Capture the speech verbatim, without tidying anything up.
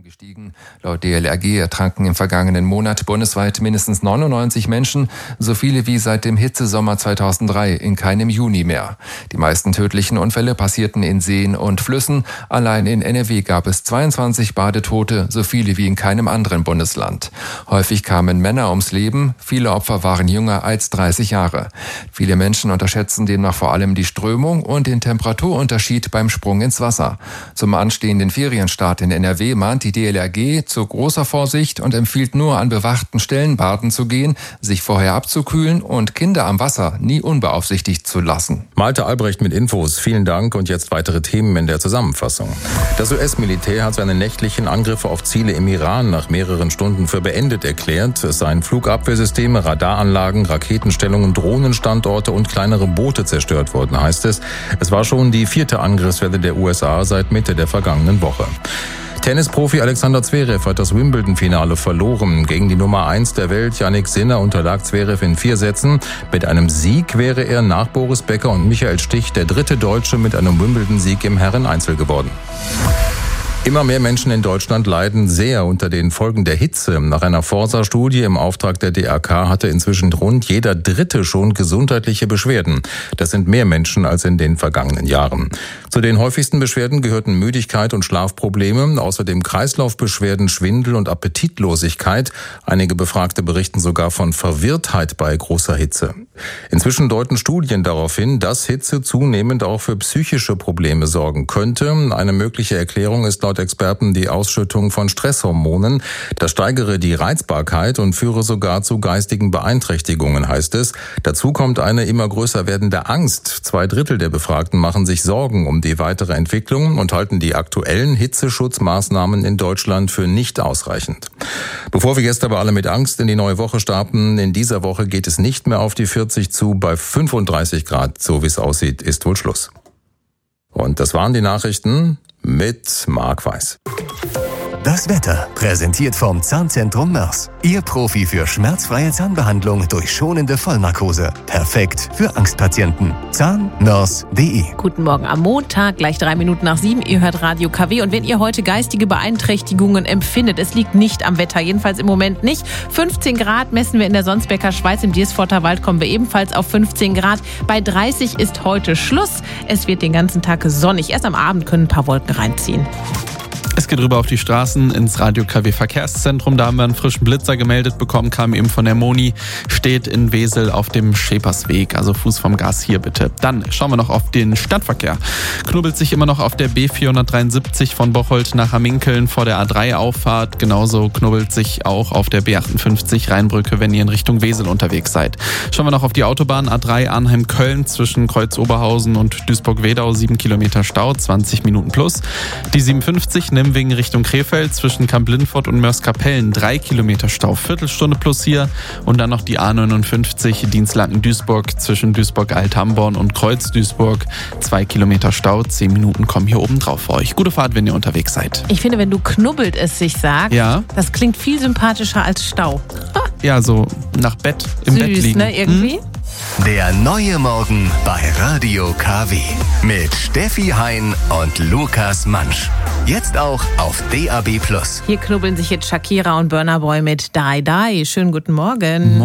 gestiegen. Laut D L R G ertranken im vergangenen Monat bundesweit mindestens neunundneunzig Menschen, so viele wie seit dem Hitzesommer zweitausenddrei, in keinem Juni mehr. Die meisten tödlichen Unfälle passierten in Seen und Flüssen. Allein in N R W gab es zweiundzwanzig Badetote, so viele wie in keinem anderen Bundesland. Häufig kamen Männer ums Leben, viele Opfer waren jünger als dreißig Jahre. Viele Menschen unterschätzen demnach vor allem die Strömung und den Temperaturunterschied beim Sprung ins Wasser. Zum anstehenden Ferienstart in N R W mahnt die D L R G zu großer Vorsicht und empfiehlt nur an bewachten Stellen baden zu gehen, sich vorher abzukühlen und Kinder am Wasser nie unbeaufsichtigt zu lassen. Malte Albrecht mit Infos. Vielen Dank und jetzt weitere Themen in der Zusammenfassung. Das U S-Militär hat seine nächtlichen Angriffe auf Ziele im Iran nach mehreren Stunden für beendet erklärt. Es seien Flugabwehrsysteme, Radaranlagen, Raketenstellungen, Drohnenstandorte und kleinere Boote zerstört worden, heißt es. Es war schon die vierte Angriffswelle der U S A seit Mitte der vergangenen Woche. Tennisprofi Alexander Zverev hat das Wimbledon-Finale verloren. Gegen die Nummer eins der Welt, Jannik Sinner, unterlag Zverev in vier Sätzen. Mit einem Sieg wäre er nach Boris Becker und Michael Stich der dritte Deutsche mit einem Wimbledon-Sieg im Herreneinzel geworden. Immer mehr Menschen in Deutschland leiden sehr unter den Folgen der Hitze. Nach einer Forsa-Studie im Auftrag der D R K hatte inzwischen rund jeder Dritte schon gesundheitliche Beschwerden. Das sind mehr Menschen als in den vergangenen Jahren. Zu den häufigsten Beschwerden gehörten Müdigkeit und Schlafprobleme, außerdem Kreislaufbeschwerden, Schwindel und Appetitlosigkeit. Einige Befragte berichten sogar von Verwirrtheit bei großer Hitze. Inzwischen deuten Studien darauf hin, dass Hitze zunehmend auch für psychische Probleme sorgen könnte. Eine mögliche Erklärung ist laut Experten die Ausschüttung von Stresshormonen. Das steigere die Reizbarkeit und führe sogar zu geistigen Beeinträchtigungen, heißt es. Dazu kommt eine immer größer werdende Angst. Zwei Drittel der Befragten machen sich Sorgen um die weitere Entwicklung und halten die aktuellen Hitzeschutzmaßnahmen in Deutschland für nicht ausreichend. Bevor wir jetzt aber alle mit Angst in die neue Woche starten, in dieser Woche geht es nicht mehr auf die vierzig zu. Bei fünfunddreißig Grad, so wie es aussieht, ist wohl Schluss. Und das waren die Nachrichten mit Marc Weiß. Das Wetter, präsentiert vom Zahnzentrum Mörs. Ihr Profi für schmerzfreie Zahnbehandlung durch schonende Vollnarkose. Perfekt für Angstpatienten. Zahnmörs punkt de. Guten Morgen am Montag, gleich drei Minuten nach sieben. Ihr hört Radio K W. Und wenn ihr heute geistige Beeinträchtigungen empfindet, es liegt nicht am Wetter, jedenfalls im Moment nicht. fünfzehn Grad messen wir in der Sonsbecker Schweiz. Im Dielsforter Wald kommen wir ebenfalls auf fünfzehn Grad. Bei dreißig ist heute Schluss. Es wird den ganzen Tag sonnig. Erst am Abend können ein paar Wolken reinziehen. Es geht rüber auf die Straßen ins Radio K W Verkehrszentrum. Da haben wir einen frischen Blitzer gemeldet bekommen, kam eben von der Moni, steht in Wesel auf dem Schepersweg, also Fuß vom Gas hier bitte. Dann schauen wir noch auf den Stadtverkehr. Knubbelt sich immer noch auf der B vierhundertdreiundsiebzig von Bocholt nach Hamminkeln vor der A drei Auffahrt. Genauso knubbelt sich auch auf der B achtundfünfzig Rheinbrücke, wenn ihr in Richtung Wesel unterwegs seid. Schauen wir noch auf die Autobahn A drei Arnheim-Köln zwischen Kreuz Oberhausen und Duisburg-Wedau, sieben Kilometer Stau, zwanzig Minuten plus. Die siebenundfünfzig nimmt wegen Richtung Krefeld zwischen Kamp-Lindfort und Mörs-Kapellen, drei Kilometer Stau, Viertelstunde plus hier. Und dann noch die A neunundfünfzig Dienstlaken-Duisburg zwischen Duisburg-Althamborn und Kreuz-Duisburg, zwei Kilometer Stau, zehn Minuten kommen hier oben drauf für euch. Gute Fahrt, wenn ihr unterwegs seid. Ich finde, wenn du knubbelt es sich sagt, ja, das klingt viel sympathischer als Stau. Ah. Ja, so nach Bett, im Süß, Bett liegen. Ne, irgendwie? Hm? Der neue Morgen bei Radio K W. Mit Steffi Hein und Lukas Mansch. Jetzt auch auf D A B plus. Hier knubbeln sich jetzt Shakira und Burna Boy mit Die Die. Schönen guten Morgen.